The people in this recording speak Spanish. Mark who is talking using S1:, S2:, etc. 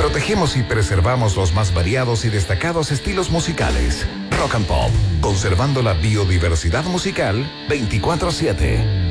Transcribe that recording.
S1: Protegemos y preservamos los más variados y destacados estilos musicales. Rock and Pop, conservando la biodiversidad musical 24/7.